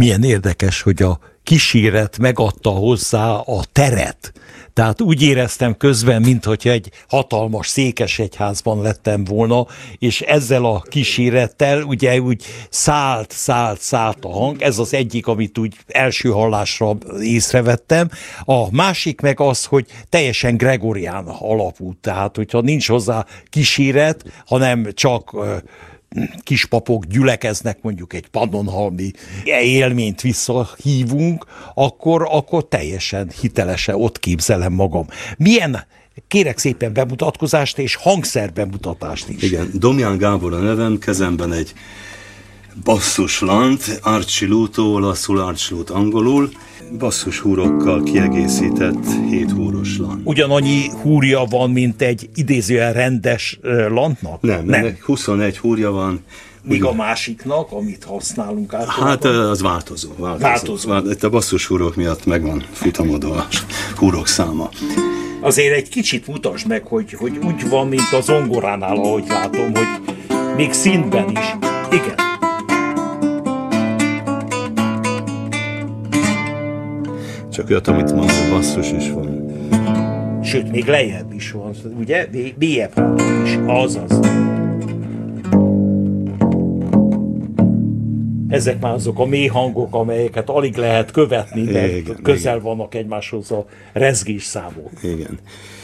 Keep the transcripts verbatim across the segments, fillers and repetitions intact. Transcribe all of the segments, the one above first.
Milyen érdekes, hogy a kíséret megadta hozzá a teret. Tehát úgy éreztem közben, mintha egy hatalmas székesegyházban lettem volna, és ezzel a kísérettel ugye úgy szállt, szállt, szállt a hang. Ez az egyik, amit úgy első hallásra észrevettem. A másik meg az, hogy teljesen gregorián alapú. Tehát, hogyha nincs hozzá kíséret, hanem csak kispapok gyülekeznek, mondjuk egy pannonhalmi élményt visszahívunk, akkor, akkor teljesen hitelesen ott képzelem magam. Milyen, kérek szépen bemutatkozást és hangszerbemutatást is. Igen, Domján Gábor a nevem, kezemben egy basszuslant, Archie Luto, olaszul, Archie Luto angolul, basszushúrokkal kiegészített hét húros lant. Ugyanannyi húrja van, mint egy idézően rendes uh, lantnak? Nem, nem. huszonegy húrja van. Míg a másiknak, amit használunk általában? Hát az változó. változó. változó. Itt a basszushúrok miatt megvan futamodva a húrok száma. Azért egy kicsit mutasd meg, hogy, hogy úgy van, mint a zongoránál, ahogy látom, hogy még színben is. Igen. Csak olyat, amit mondom, basszus is van. Sőt, még lejjebb is van, ugye? Mélyebb hangok is. Azaz. Ezek már azok a mély hangok, amelyeket alig lehet követni, mert igen, közel igen. vannak egymáshoz a rezgés számok. Igen.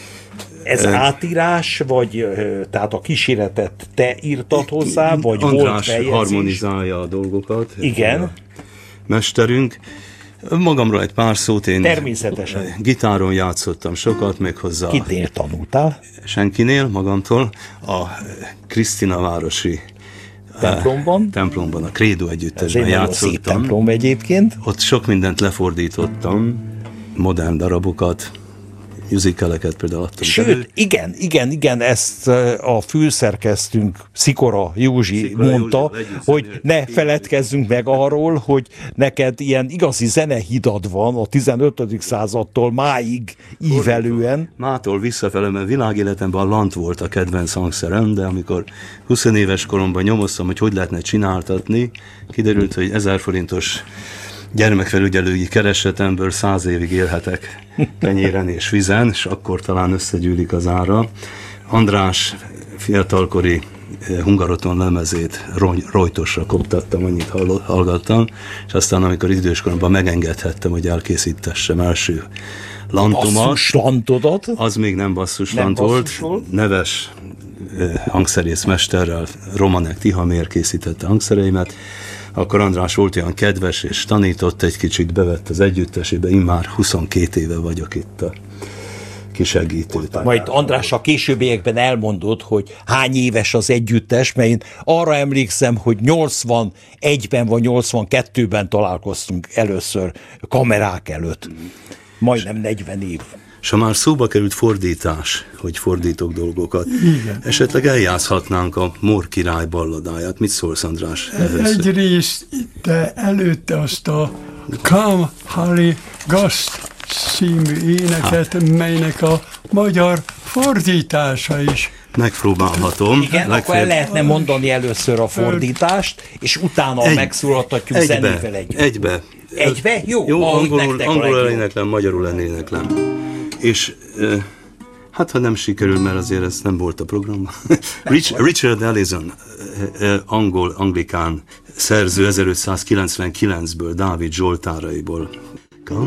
Ez e... átírás, vagy tehát a kíséretet te írtad hozzá, vagy András volt feljegyzés? Harmonizálja a dolgokat. Igen. A mesterünk. Magamról egy pár szót, én természetesen gitáron játszottam sokat, még hozzá. Kitnél tanultál? Senkinél, magamtól. A Krisztinavárosi templomban, templomban a Credo együttesben játszottam. Szép templom egyébként. Ott sok mindent lefordítottam, modern darabokat, musicaleket például adtam. Sőt, elő. igen, igen, igen, ezt a főszerkesztőnk Szikora Józsi Szikora mondta, Józsi, hogy ne feledkezzünk meg arról, hogy neked ilyen igazi zenehidad van a tizenötödik századtól máig ívelően. Mától visszafele, mert világéletemben a lant volt a kedvenc hangszerem, de amikor húsz éves koromban nyomoztam, hogy hogy lehetne csináltatni, kiderült, hogy ezer forintos gyermekfelügyelői keresetemből száz évig élhetek tenyéren és vizen, és akkor talán összegyűlik az ára. András fiatalkori Hungaroton lemezét rojtosra koptattam, annyit hallgattam, és aztán amikor időskoromban megengedhettem, hogy elkészítessem első lantomat. Basszuslantodat? Az még nem basszuslant volt, neves hangszerész mesterrel, Romanek Tihamér készítette hangszereimet. Akkor András volt olyan kedves, és tanított egy kicsit, bevett az együttesébe, én már huszonkét éve vagyok itt a kisegítőt. Majd András a későbbiekben elmondott, hogy hány éves az együttes, mert én arra emlékszem, hogy nyolcvanegyben vagy nyolcvankettőben találkoztunk először kamerák előtt. Majdnem negyven év. És ha már szóba került fordítás, hogy fordítok dolgokat, igen. Esetleg eljátszhatnánk a Mór király balladáját. Mit szólsz, András? Egyrészt, de előtte azt a Come Harry Gast című éneket, hát. Melynek a magyar fordítása is. Megpróbálhatom. Igen, Legfeljebb... akkor el lehetne mondani először a fordítást, és utána egy, megszólaltatjuk zenével együtt. Egybe. Egybe? Jó, Jó angolul, angolul eléneklem, magyarul eléneklem. És hát, ha nem sikerül, mert azért ez nem volt a programban. Rich, Richard Ellison, angol, anglikán szerző ezerötszázkilencvenkilencből, Dávid Zsoltáraiból